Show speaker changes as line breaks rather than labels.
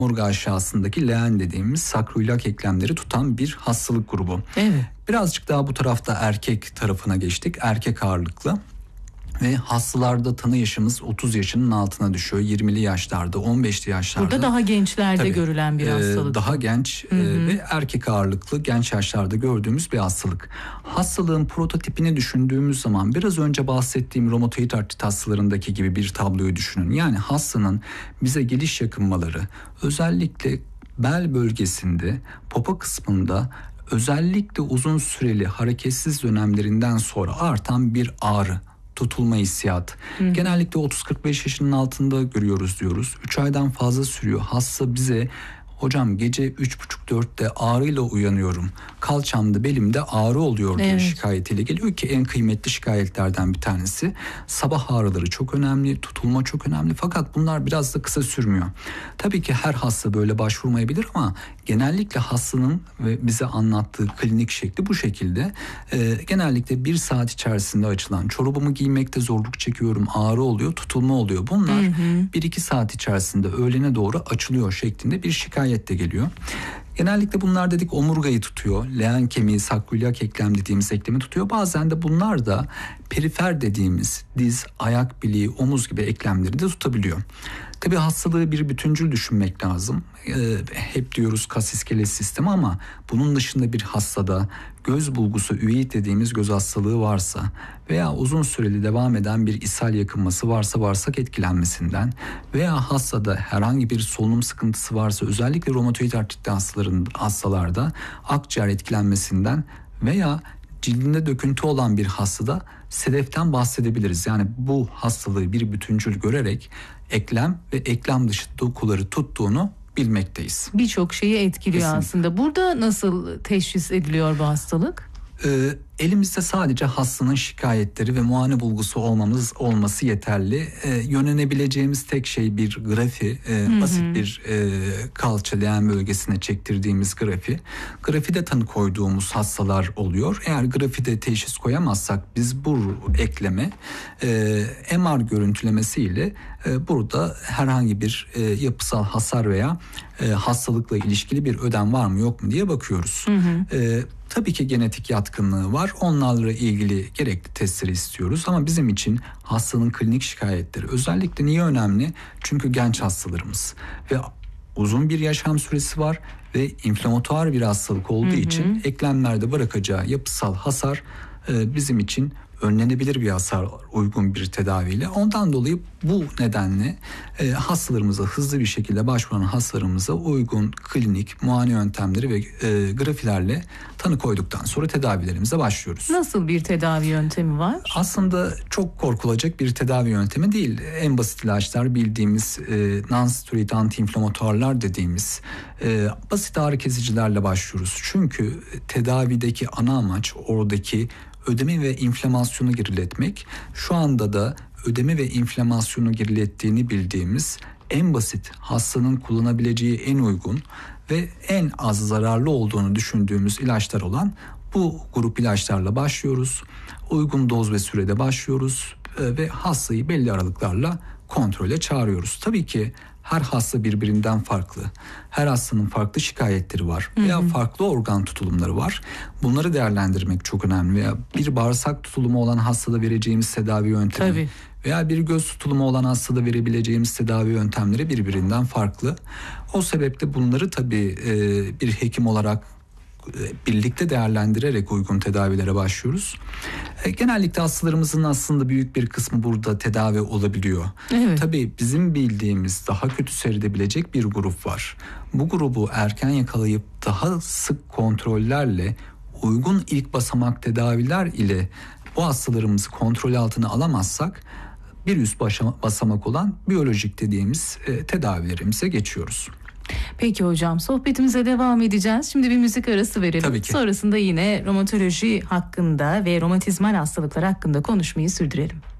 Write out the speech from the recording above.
omurga aşağısındaki leğen dediğimiz sakroiliak eklemleri tutan bir hastalık grubu.
Evet.
Birazcık daha bu tarafta erkek tarafına geçtik. Erkek ağırlıklı. Ve hastalarda tanı yaşımız 30 yaşının altına düşüyor. 20'li yaşlarda, 15'li yaşlarda.
Burada daha gençlerde görülen bir hastalık.
Daha genç ve erkek ağırlıklı genç yaşlarda gördüğümüz bir hastalık. Hastalığın prototipini düşündüğümüz zaman biraz önce bahsettiğim romatoid artrit hastalarındaki gibi bir tabloyu düşünün. Yani hastanın bize geliş yakınmaları özellikle bel bölgesinde, popo kısmında özellikle uzun süreli hareketsiz dönemlerinden sonra artan bir ağrı, tutulma hissiyatı. Genellikle 30-45 yaşının altında görüyoruz diyoruz. 3 aydan fazla sürüyor. Hasta bize hocam gece 3.30-4'te ağrıyla uyanıyorum. Kalçamda, belimde ağrı oluyor diye şikayetiyle geliyor ki en kıymetli şikayetlerden bir tanesi. Sabah ağrıları çok önemli, tutulma çok önemli fakat bunlar biraz da kısa sürmüyor. Tabii ki her hasta böyle başvurmayabilir ama genellikle hastanın ve bize anlattığı klinik şekli bu şekilde. Genellikle 1 saat içerisinde açılan, çorabımı giymekte zorluk çekiyorum, ağrı oluyor, tutulma oluyor. Bunlar 1-2 saat içerisinde öğlene doğru açılıyor şeklinde bir şikayet de geliyor. Genellikle bunlar dedik omurgayı tutuyor. Leğen kemiği, sakroiliak eklem dediğimiz eklemi tutuyor. Bazen de bunlar da perifer dediğimiz diz, ayak bileği, omuz gibi eklemleri de tutabiliyor. Tabii hastalığı bir bütüncül düşünmek lazım. Hep diyoruz kas iskelet sistemi ama bunun dışında bir hastada göz bulgusu, üveit dediğimiz göz hastalığı varsa veya uzun süreli devam eden bir ishal yakınması varsa bağırsak etkilenmesinden veya hastada herhangi bir solunum sıkıntısı varsa özellikle romatoid artritli hastalarda akciğer etkilenmesinden veya cildinde döküntü olan bir hastada sedeften bahsedebiliriz. Yani bu hastalığı bir bütüncül görerek eklem ve eklem dışı dokuları tuttuğunu bilmekteyiz.
Birçok şeyi etkiliyor
Kesinlikle.
aslında. Burada nasıl teşhis ediliyor bu hastalık?
Elimizde sadece hastanın şikayetleri ve muayene bulgusu olması yeterli. Yönlenebileceğimiz tek şey bir grafi, basit bir kalça leğen bölgesine çektirdiğimiz grafi. Grafide tanı koyduğumuz hastalar oluyor. Eğer grafide teşhis koyamazsak biz bu ekleme MR görüntülemesiyle burada herhangi bir yapısal hasar veya hastalıkla ilişkili bir ödem var mı yok mu diye bakıyoruz. Tabii ki genetik yatkınlığı var. Onlarla ilgili gerekli testleri istiyoruz. Ama bizim için hastanın klinik şikayetleri özellikle niye önemli? Çünkü genç hastalarımız ve uzun bir yaşam süresi var ve inflamatuar bir hastalık olduğu için eklemlerde bırakacağı yapısal hasar bizim için önlenebilir bir hasar uygun bir tedaviyle. Ondan dolayı bu nedenle hastalarımıza hızlı bir şekilde başvuran hastalarımıza uygun klinik muayene yöntemleri ve grafilerle tanı koyduktan sonra tedavilerimize başlıyoruz.
Nasıl bir tedavi yöntemi var?
Aslında çok korkulacak bir tedavi yöntemi değil. En basit ilaçlar bildiğimiz non-steroid antiinflamatuarlar dediğimiz basit ağrı kesicilerle başlıyoruz. Çünkü tedavideki ana amaç oradaki ödemi ve inflamasyonu geriletmek. Şu anda da ödemi ve inflamasyonu gerilettiğini bildiğimiz en basit, hastanın kullanabileceği en uygun ve en az zararlı olduğunu düşündüğümüz ilaçlar olan bu grup ilaçlarla başlıyoruz. Uygun doz ve sürede başlıyoruz ve hastayı belli aralıklarla kontrole çağırıyoruz. Tabii ki her hasta birbirinden farklı. Her hastanın farklı şikayetleri var veya farklı organ tutulumları var. Bunları değerlendirmek çok önemli. Veya bir bağırsak tutulumu olan hastada vereceğimiz tedavi yöntemi veya bir göz tutulumu olan hastada verebileceğimiz tedavi yöntemleri birbirinden farklı. O sebeple bunları tabii bir hekim olarak birlikte değerlendirerek uygun tedavilere başlıyoruz. Genellikle hastalarımızın aslında büyük bir kısmı burada tedavi olabiliyor. Tabii bizim bildiğimiz daha kötü seyredebilecek bir grup var. Bu grubu erken yakalayıp daha sık kontrollerle uygun ilk basamak tedaviler ile bu hastalarımızı kontrol altına alamazsak bir üst basamak olan biyolojik dediğimiz tedavilerimize geçiyoruz.
Peki hocam, sohbetimize devam edeceğiz. Şimdi bir müzik arası verelim.
Tabii ki.
Sonrasında yine romatoloji hakkında ve romatizmal hastalıklar hakkında konuşmayı sürdürelim.